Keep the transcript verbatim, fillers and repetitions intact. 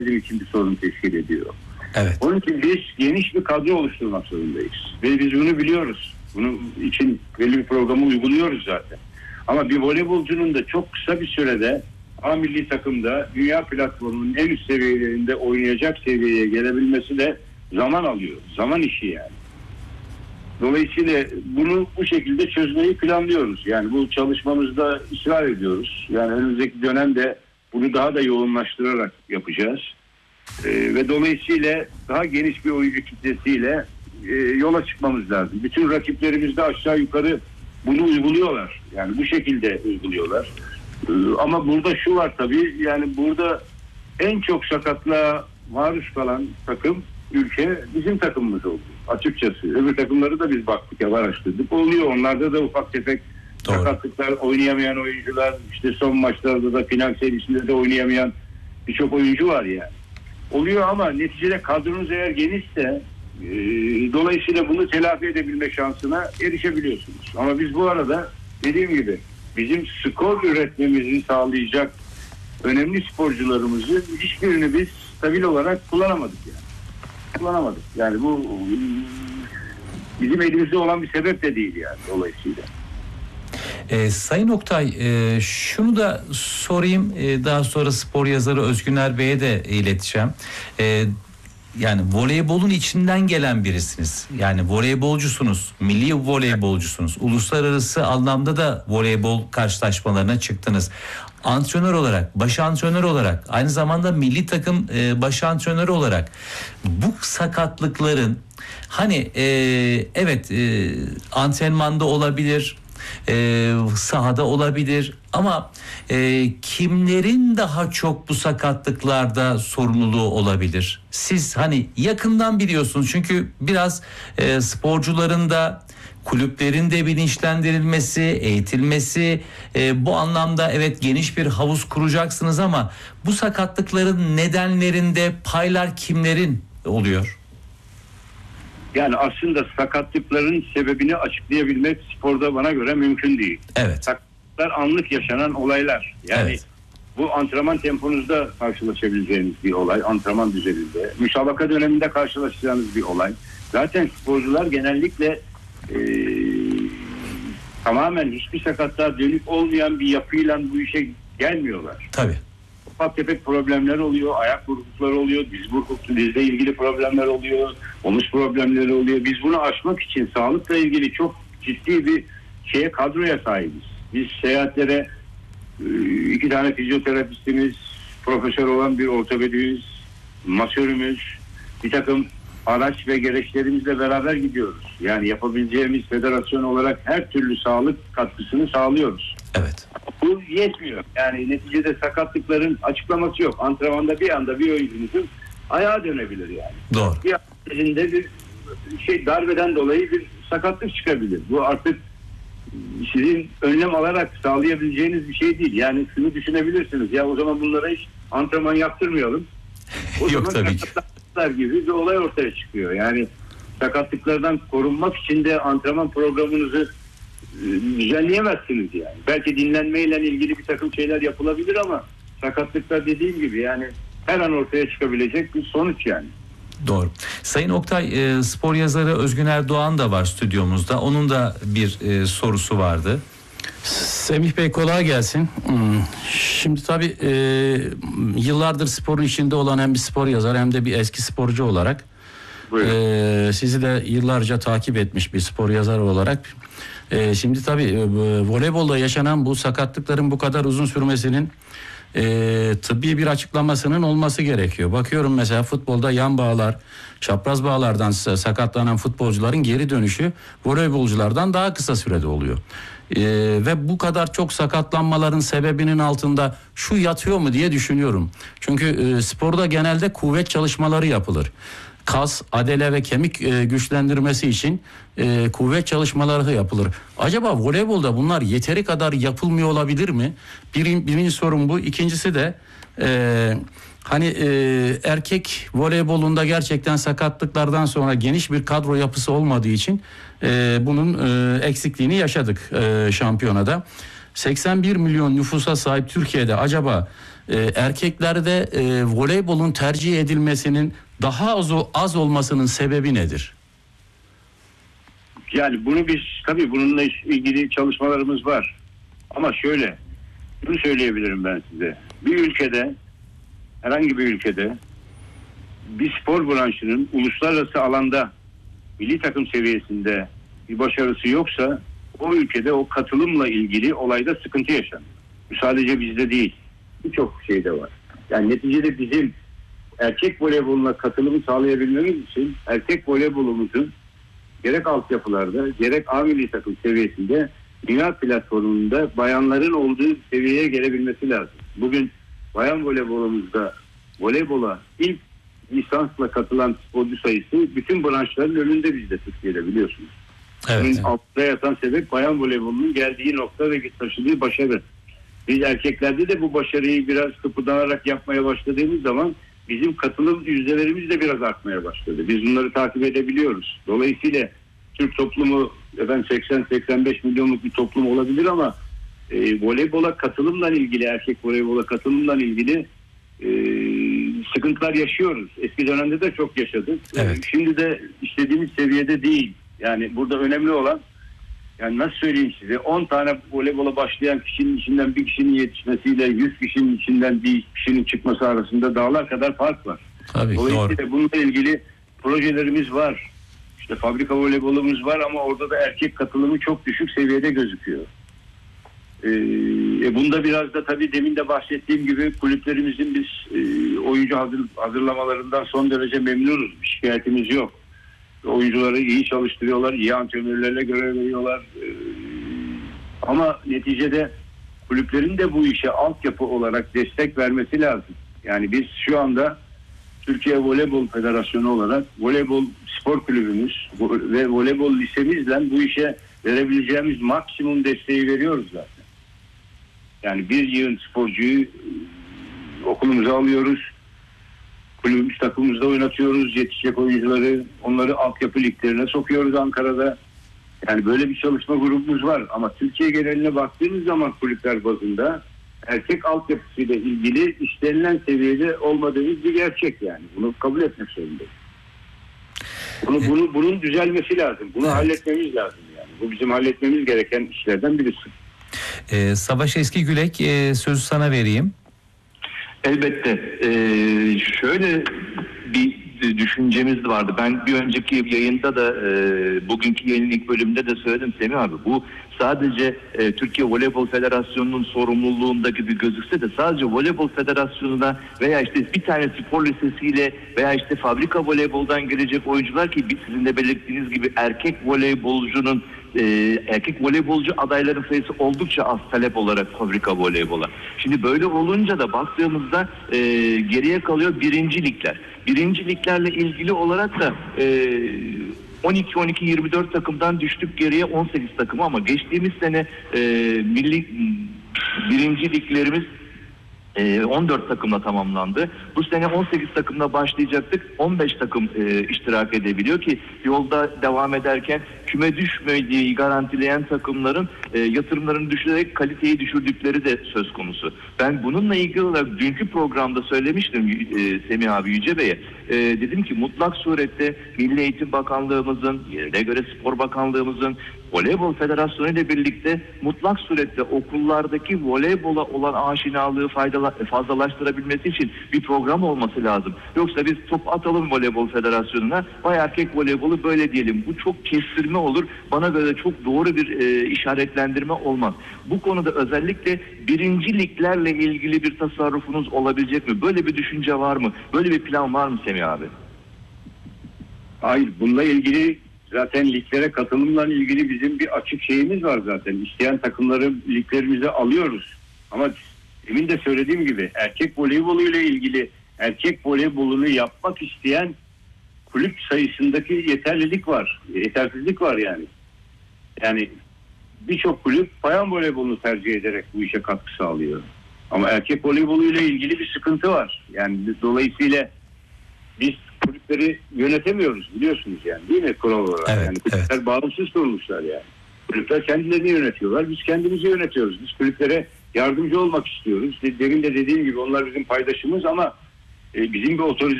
bizim için bir sorun teşkil ediyor. Evet. Onun için biz geniş bir kadro oluşturmak zorundayız. Ve biz bunu biliyoruz. Bunun için belli bir programı uyguluyoruz zaten. Ama bir voleybolcunun da çok kısa bir sürede A milli takımda dünya platformunun en üst seviyelerinde oynayacak seviyeye gelebilmesi de zaman alıyor. Zaman işi yani. Dolayısıyla bunu bu şekilde çözmeyi planlıyoruz. Yani bu çalışmamızda ısrar ediyoruz. Yani önümüzdeki dönemde bunu daha da yoğunlaştırarak yapacağız. Ee, ve dolayısıyla daha geniş bir oyuncu kitlesiyle e, yola çıkmamız lazım. Bütün rakiplerimiz de aşağı yukarı bunu uyguluyorlar. Yani bu şekilde uyguluyorlar. Ee, ama burada şu var tabii, yani burada en çok sakatlığa maruz kalan takım, ülke bizim takımımız oldu. Açıkçası. Öbür takımları da biz baktık, ya araştırdık. Oluyor. Onlarda da ufak tefek Doğru. sakatlıklar, oynayamayan oyuncular, işte son maçlarda da final serisinde de oynayamayan birçok oyuncu var yani. Oluyor ama neticede kadronuz eğer genişse e, dolayısıyla bunu telafi edebilme şansına erişebiliyorsunuz. Ama biz bu arada dediğim gibi bizim skor üretmemizi sağlayacak önemli sporcularımızı hiçbirini biz stabil olarak kullanamadık yani. Kullanamadık. Yani bu bizim elimizde olan bir sebep de değil yani dolayısıyla. E, Sayın Oktay, e, şunu da sorayım, e, daha sonra spor yazarı Özgüner Bey'e de ileteceğim. E, yani voleybolun içinden gelen birisiniz. Yani voleybolcusunuz, milli voleybolcusunuz. Uluslararası anlamda da voleybol karşılaşmalarına çıktınız. Antrenör olarak, baş antrenör olarak, aynı zamanda milli takım e, baş antrenörü olarak bu sakatlıkların hani e, evet e, antrenmanda olabilir, e, sahada olabilir ama e, kimlerin daha çok bu sakatlıklarda sorumluluğu olabilir? Siz hani yakından biliyorsunuz çünkü biraz e, sporcuların da, kulüplerin de bilinçlendirilmesi, eğitilmesi, e, bu anlamda evet geniş bir havuz kuracaksınız ama bu sakatlıkların nedenlerinde paylar kimlerin oluyor? Yani aslında sakatlıkların sebebini açıklayabilmek sporda bana göre mümkün değil. Evet. Sakatlıklar anlık yaşanan olaylar. Yani evet. bu antrenman temponuzda karşılaşabileceğiniz bir olay, antrenman düzeninde. Müsabaka döneminde karşılaşacağınız bir olay. Zaten sporcular genellikle e, tamamen hiçbir sakatlığa dönük olmayan bir yapıyla bu işe gelmiyorlar. Tabii. Ufak tefek problemler oluyor, ayak burkulukları oluyor, diz burkulukları, dizle ilgili problemler oluyor, omuz problemleri oluyor. Biz bunu aşmak için sağlıkla ilgili çok ciddi bir şeye, kadroya sahibiz. Biz seyahatlere iki tane fizyoterapistimiz, profesör olan bir ortopedimiz, masörümüz, bir takım araç ve gereçlerimizle beraber gidiyoruz. Yani yapabileceğimiz federasyon olarak her türlü sağlık katkısını sağlıyoruz. Evet. Bu yetmiyor. Yani neticede sakatlıkların açıklaması yok. Antrenmanda bir anda bir oyuncunuzun ayağa dönebilir yani. Doğru. Bir elinde bir şey darbeden dolayı bir sakatlık çıkabilir. Bu artık sizin önlem alarak sağlayabileceğiniz bir şey değil. Yani şunu düşünebilirsiniz. Ya o zaman bunlara hiç antrenman yaptırmayalım. O Yok tabii ki. gibi bir olay ortaya çıkıyor. Yani sakatlıklardan korunmak için de antrenman programınızı e, düzenleyemezsiniz yani. Belki dinlenmeyle ilgili bir takım şeyler yapılabilir ama sakatlıklar dediğim gibi yani her an ortaya çıkabilecek bir sonuç yani. Doğru. Sayın Oktay, e, spor yazarı Özgüner Doğan da var stüdyomuzda. Onun da bir e, sorusu vardı. Semih Bey kolay gelsin. Şimdi tabii e, yıllardır sporun içinde olan hem bir spor yazar hem de bir eski sporcu olarak e, sizi de yıllarca takip etmiş bir spor yazar olarak e, şimdi tabii e, voleybolda yaşanan bu sakatlıkların bu kadar uzun sürmesinin e, tıbbi bir açıklamasının olması gerekiyor. Bakıyorum mesela futbolda yan bağlar, çapraz bağlardan sakatlanan futbolcuların geri dönüşü voleybolculardan daha kısa sürede oluyor. Ee, ve bu kadar çok sakatlanmaların sebebinin altında şu yatıyor mu diye düşünüyorum. Çünkü e, sporda genelde kuvvet çalışmaları yapılır. Kas, adele ve kemik e, güçlendirmesi için e, kuvvet çalışmaları yapılır. Acaba voleybolda bunlar yeteri kadar yapılmıyor olabilir mi? Birin, birinci sorun bu. İkincisi de e, hani e, erkek voleybolunda gerçekten sakatlıklardan sonra geniş bir kadro yapısı olmadığı için e, bunun e, eksikliğini yaşadık e, şampiyonada. seksen bir milyon nüfusa sahip Türkiye'de acaba e, erkeklerde e, voleybolun tercih edilmesinin daha az, az olmasının sebebi nedir? Yani bunu biz tabii bununla ilgili çalışmalarımız var. Ama şöyle, bunu söyleyebilirim ben size. Bir ülkede, herhangi bir ülkede bir spor branşının uluslararası alanda milli takım seviyesinde bir başarısı yoksa o ülkede o katılımla ilgili olayda sıkıntı yaşanır. Bu sadece bizde değil. Birçok şeyde var. Yani neticede bizim erkek voleyboluna katılımı sağlayabilmemiz için erkek voleybolumuzun gerek altyapılarda gerek A milli takım seviyesinde dünya platformunda bayanların olduğu seviyeye gelebilmesi lazım. Bugün bayan voleybolumuzda voleybola ilk lisansla katılan sporcu sayısı bütün branşların önünde bizde Türkiye'de, biliyorsunuz. Evet. Bunun altta yatan sebep bayan voleybolunun geldiği nokta ve taşıdığı başarı. Biz erkeklerde de bu başarıyı biraz kıpırdanarak yapmaya başladığımız zaman bizim katılım yüzdelerimiz de biraz artmaya başladı. Biz bunları takip edebiliyoruz. Dolayısıyla Türk toplumu efendim seksen seksen beş milyonluk bir toplum olabilir ama e, voleybola katılımla ilgili, erkek voleybola katılımla ilgili e, sıkıntılar yaşıyoruz. Eski dönemde de çok yaşadık. Evet. E, şimdi de istediğimiz seviyede değil. Yani burada önemli olan, yani nasıl söyleyeyim size, on tane voleybola başlayan kişinin içinden bir kişinin yetişmesiyle yüz kişinin içinden bir kişinin çıkması arasında dağlar kadar fark var. Tabii, Dolayısıyla doğru. bununla ilgili projelerimiz var. İşte fabrika voleybolumuz var ama orada da erkek katılımı çok düşük seviyede gözüküyor. Ee, e bunda biraz da tabii demin de bahsettiğim gibi kulüplerimizin biz e, oyuncu hazır, hazırlamalarından son derece memnunuz. Bir şikayetimiz yok. Oyuncuları iyi çalıştırıyorlar, iyi antrenörlerle görev veriyorlar. Ee, ama neticede kulüplerin de bu işe altyapı olarak destek vermesi lazım. Yani biz şu anda Türkiye Voleybol Federasyonu olarak voleybol spor kulübümüz ve voleybol lisemizle bu işe verebileceğimiz maksimum desteği veriyoruz zaten. Yani bir yığın sporcuyu okulumuza alıyoruz. Kulübümüz, takımımızda oynatıyoruz. Yetişecek oyuncuları, onları altyapı liglerine sokuyoruz Ankara'da. Yani böyle bir çalışma grubumuz var. Ama Türkiye geneline baktığımız zaman kulüpler bazında erkek altyapısıyla ilgili istenilen seviyede olmadığımız bir gerçek yani. Bunu kabul etmek zorundayız. Bunu, bunu, bunun düzelmesi lazım. Bunu evet. halletmemiz lazım yani. Bu bizim halletmemiz gereken işlerden birisi. Ee, Savaş Eskigülek, e, sözü sana vereyim. Elbette. Ee, şöyle bir düşüncemiz vardı. Ben bir önceki yayında da e, bugünkü yayının ilk bölümünde de söyledim Semih abi. Bu sadece e, Türkiye Voleybol Federasyonu'nun sorumluluğunda gibi gözükse de sadece Voleybol Federasyonu'na veya işte bir tane spor lisesiyle veya işte fabrika voleyboldan gelecek oyuncular ki sizin de belirttiğiniz gibi erkek voleybolcunun e, erkek voleybolcu adayların sayısı oldukça az talep olarak fabrika voleybola. Şimdi böyle olunca da baktığımızda e, geriye kalıyor birinci ligler. Birinci liglerle ilgili olarak da e, on iki on iki yirmi dört takımdan düştük geriye on sekiz takıma ama geçtiğimiz sene e, milli birinci liglerimiz e, on dört takımla tamamlandı. Bu sene on sekiz takımla başlayacaktık. on beş takım e, iştirak edebiliyor ki yolda devam ederken küme düşmeyi garantileyen takımların e, yatırımlarını düşürerek kaliteyi düşürdükleri de söz konusu. Ben bununla ilgili olarak dünkü programda söylemiştim e, Semih abi Yüce Bey'e. E, dedim ki mutlak surette Milli Eğitim Bakanlığımızın, yerine göre Spor Bakanlığımızın, Voleybol Federasyonu ile birlikte mutlak surette okullardaki voleybola olan aşinalığı faydalı, fazlalaştırabilmesi için bir program olması lazım. Yoksa biz top atalım Voleybol Federasyonu'na, vay erkek voleybolu böyle diyelim. Bu çok kestirme olur. Bana göre çok doğru bir e, işaretlendirme olmaz. Bu konuda özellikle birinci liglerle ilgili bir tasarrufunuz olabilecek mi? Böyle bir düşünce var mı? Böyle bir plan var mı Semih abi? Hayır, bununla ilgili zaten liglere katılımla ilgili bizim bir açık şeyimiz var zaten. İsteyen takımları liglerimize alıyoruz. Ama demin de söylediğim gibi erkek voleybolu ile ilgili erkek voleybolunu yapmak isteyen kulüp sayısındaki yeterlilik var. Yetersizlik var yani. Yani birçok kulüp bayan voleybolunu tercih ederek bu işe katkı sağlıyor. Ama erkek voleybolu ile ilgili bir sıkıntı var. Yani dolayısıyla biz kulüpleri yönetemiyoruz biliyorsunuz yani, değil mi kural olarak? Evet, yani kulüpler evet. bağımsız kuruluşlar yani. Kulüpler kendilerini yönetiyorlar. Biz kendimizi yönetiyoruz. Biz kulüplere yardımcı olmak istiyoruz. Demin de dediğim gibi onlar bizim paydaşımız ama e, bizim bir otorizasyon